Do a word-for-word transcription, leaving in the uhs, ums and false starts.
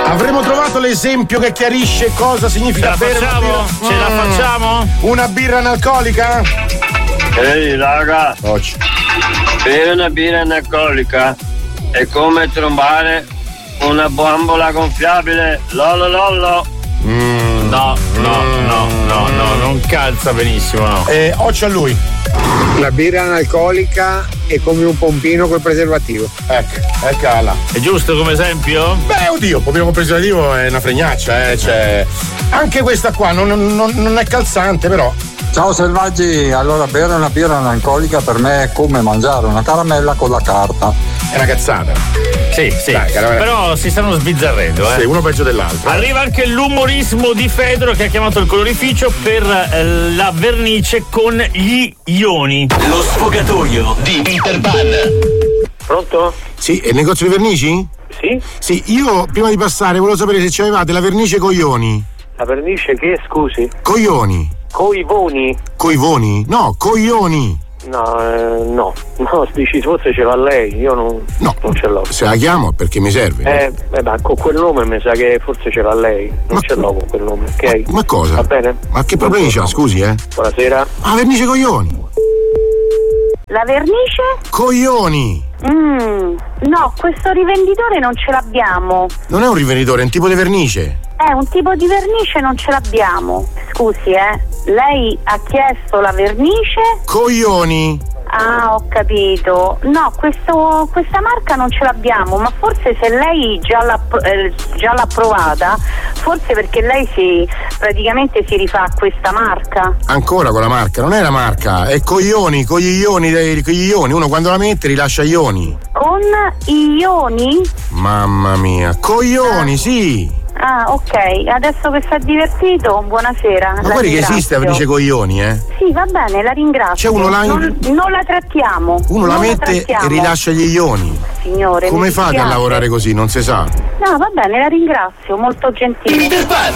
Avremo trovato l'esempio che chiarisce cosa significa Ce la bere facciamo? una birra. Ce la facciamo? Una birra analcolica? Ehi raga, Oggi. bere una birra analcolica è come trombare una bambola gonfiabile. Lollo lollo. Mm. No, no, no, no, no, non calza benissimo, no. Eh, occhio a lui. La birra analcolica è come un pompino col preservativo. Ecco, eccola. È giusto come esempio? Beh, oddio, pompino col preservativo è una fregnaccia, eh. Cioè, anche questa qua non, non, non è calzante, però. Ciao selvaggi, allora bere una birra analcolica per me è come mangiare una caramella con la carta. È una cazzata. Sì, sì. Dai, caramella. Però si stanno sbizzarrendo, eh. Sì, uno peggio dell'altro. Arriva anche l'umorismo di Fedro che ha chiamato il colorificio per eh, la vernice con gli ioni. Lo sfogatoio di Peter Pan. Pronto? Sì, è il negozio di vernici? Sì? Sì, io prima di passare volevo sapere se ci avevate la vernice coglioni. La vernice che scusi? Coglioni. Coivoni? Coivoni? No, coglioni. No, eh, no, no, dici forse ce l'ha lei, io non, No, non ce l'ho. Se la chiamo perché mi serve. Eh, eh, ma con quel nome mi sa che forse ce l'ha lei, non Ma- ce l'ho con quel nome, ok? Ma cosa? Va bene? Ma che problemi c'ha, scusi, eh? Buonasera. Ah, vernice coglioni. La vernice? Coglioni. Mm, no, questo rivenditore non ce l'abbiamo. Non è un rivenditore, è un tipo di vernice. È un tipo di vernice, non ce l'abbiamo. Scusi, eh. Lei ha chiesto la vernice? Coglioni. Ah, ho capito. No, questo, questa marca non ce l'abbiamo, ma forse se lei già l'ha, eh, già l'ha provata, forse perché lei si praticamente si rifà a questa marca. Ancora con la marca, non è la marca, è coglioni, con gli ioni, dei- con gli ioni. Uno quando la mette rilascia ioni. Con i ioni? Mamma mia, coglioni, sì. Ah, ok, adesso che si è divertito, buonasera. Ma la guardi che ringrazio. esiste la vernice coglioni, eh? Sì, va bene, la ringrazio. C'è uno là in- non, non la trattiamo. Uno la non mette e trattiamo. rilascia gli ioni. Signore, Come mi fate a dispiace. lavorare così? Non si sa. No, va bene, la ringrazio, molto gentile. Peter Pan.